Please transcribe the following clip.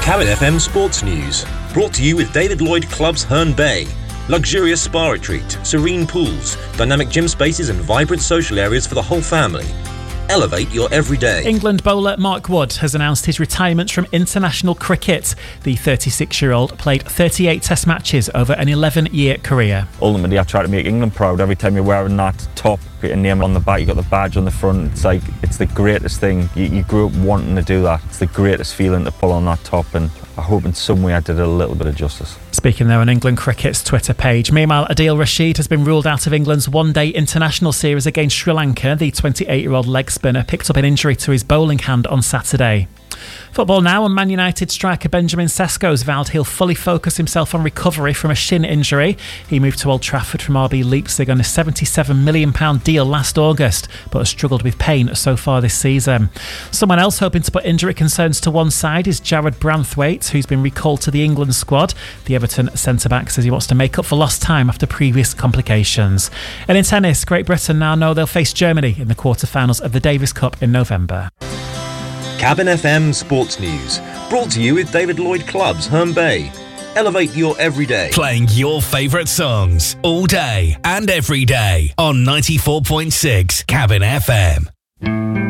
Cabin FM Sports News, brought to you with David Lloyd Clubs Herne Bay. Luxurious spa retreat, serene pools, dynamic gym spaces and vibrant social areas for the whole family. Elevate your everyday. England bowler Mark Wood has announced his retirement from international cricket. The 36-year-old played 38 test matches over an 11-year career. Ultimately, I try to make England proud. Every time you're wearing that top, get your name on the back, you got the badge on the front. It's the greatest thing. You grew up wanting to do that. It's the greatest feeling to pull on that top, and I hope in some way I did it a little bit of justice. Speaking there on England Cricket's Twitter page. Meanwhile, Adil Rashid has been ruled out of England's one-day international series against Sri Lanka. The 28-year-old leg spinner picked up an injury to his bowling hand on Saturday. Football now, and Man United striker Benjamin Sesko has vowed he'll fully focus himself on recovery from a shin injury. He moved to Old Trafford from RB Leipzig on a £77 million deal last August, but has struggled with pain so far this season. Someone else hoping to put injury concerns to one side is Jared Branthwaite, who's been recalled to the England squad. The Everton centre-back says he wants to make up for lost time after previous complications. And in tennis, Great Britain now know they'll face Germany in the quarter-finals of the Davis Cup in November. Cabin FM Sports News, brought to you with David Lloyd Clubs Herne Bay. Elevate your everyday. Playing your favourite songs all day and every day on 94.6 Cabin FM.